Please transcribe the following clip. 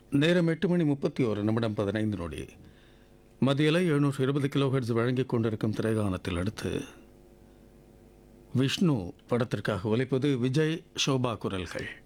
நேரம் 8:31 மதியலை 720 கிலோஹெர்ட்ஸ் வழங்கிக் கொண்டிருக்கும் திரைகானத்தில் அடுத்து விஷ்ணு படத்திற்காக ஒலிப்பது விஜய் ஷோபா குரல்கள்.